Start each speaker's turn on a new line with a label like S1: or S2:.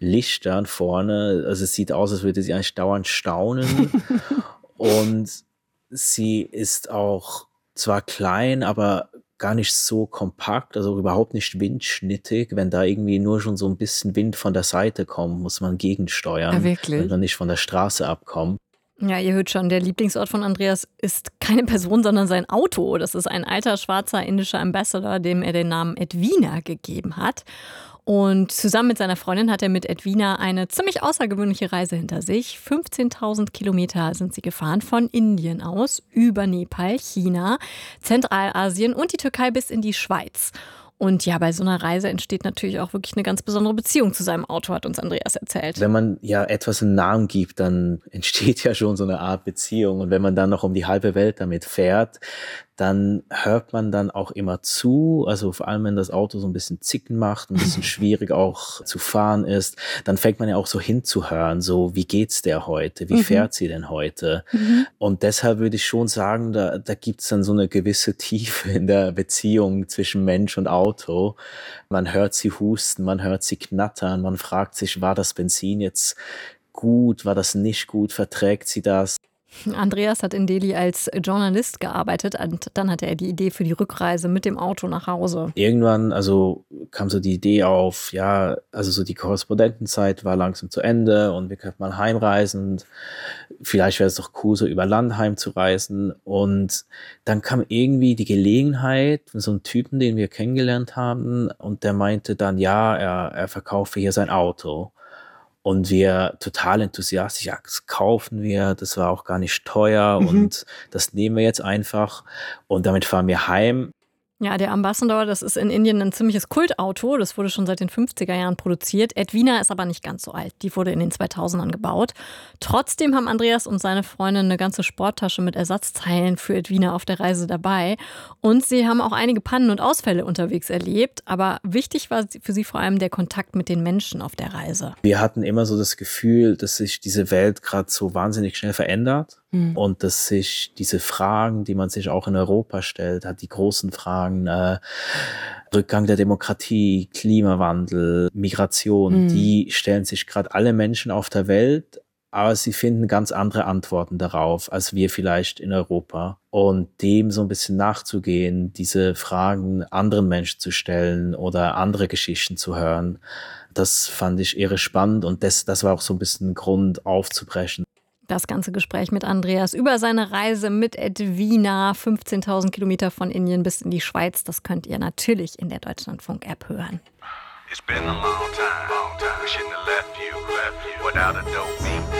S1: Lichtern vorne. Also es sieht aus, als würde sie eigentlich dauernd staunen. Und sie ist auch zwar klein, aber gar nicht so kompakt, also überhaupt nicht windschnittig. Wenn da irgendwie nur schon so ein bisschen Wind von der Seite kommt, muss man
S2: Ja,
S1: gegensteuern, wenn
S2: wirklich?
S1: man nicht von der Straße abkommt.
S2: Ja, ihr hört schon, der Lieblingsort von Andreas ist keine Person, sondern sein Auto. Das ist ein alter, schwarzer indischer Ambassador, dem er den Namen Edwina gegeben hat. Und zusammen mit seiner Freundin hat er mit Edwina eine ziemlich außergewöhnliche Reise hinter sich. 15.000 Kilometer sind sie gefahren von Indien aus, über Nepal, China, Zentralasien und die Türkei bis in die Schweiz. Und ja, bei so einer Reise entsteht natürlich auch wirklich eine ganz besondere Beziehung zu seinem Auto, hat uns Andreas erzählt.
S1: Wenn man ja etwas einen Namen gibt, dann entsteht ja schon so eine Art Beziehung. Und wenn man dann noch um die halbe Welt damit fährt, dann hört man dann auch immer zu. Also vor allem, wenn das Auto so ein bisschen Zicken macht, ein bisschen schwierig auch zu fahren ist, dann fängt man ja auch so hinzuhören, so wie geht's der heute? Wie
S2: Mhm.
S1: fährt sie denn heute?
S2: Mhm.
S1: Und deshalb würde ich schon sagen, da gibt's dann so eine gewisse Tiefe in der Beziehung zwischen Mensch und Auto. Man hört sie husten, man hört sie knattern, man fragt sich, war das Benzin jetzt gut, war das nicht gut, verträgt sie das?
S2: Andreas hat in Delhi als Journalist gearbeitet und dann hatte er die Idee für die Rückreise mit dem Auto nach Hause.
S1: Irgendwann, also kam so die Idee auf, ja, also so die Korrespondentenzeit war langsam zu Ende und wir könnten mal heimreisen und vielleicht wäre es doch cool, so über Land heimzureisen. Und dann kam irgendwie die Gelegenheit von so einem Typen, den wir kennengelernt haben, und der meinte dann, ja, er verkaufe hier sein Auto. Und wir total enthusiastisch, ja, das kaufen wir, das war auch gar nicht teuer
S2: Mhm.
S1: und das nehmen wir jetzt einfach. Und damit fahren wir heim.
S2: Ja, der Ambassador, das ist in Indien ein ziemliches Kultauto. Das wurde schon seit den 50er Jahren produziert. Edwina ist aber nicht ganz so alt. Die wurde in den 2000ern gebaut. Trotzdem haben Andreas und seine Freundin eine ganze Sporttasche mit Ersatzteilen für Edwina auf der Reise dabei. Und sie haben auch einige Pannen und Ausfälle unterwegs erlebt. Aber wichtig war für sie vor allem der Kontakt mit den Menschen auf der Reise.
S1: Wir hatten immer so das Gefühl, dass sich diese Welt gerade so wahnsinnig schnell verändert.
S2: Mhm.
S1: Und dass sich diese Fragen, die man sich auch in Europa stellt, hat die großen Fragen, Rückgang der Demokratie, Klimawandel, Migration, die stellen sich gerade alle Menschen auf der Welt, aber sie finden ganz andere Antworten darauf, als wir vielleicht in Europa. Und dem so ein bisschen nachzugehen, diese Fragen anderen Menschen zu stellen oder andere Geschichten zu hören, das fand ich irre spannend und das war auch so ein bisschen ein Grund aufzubrechen.
S2: Das ganze Gespräch mit Andreas über seine Reise mit Edwina, 15.000 Kilometer von Indien bis in die Schweiz, das könnt ihr natürlich in der Deutschlandfunk-App hören.
S3: It's been a long time. We shouldn't have left you without a dope beat.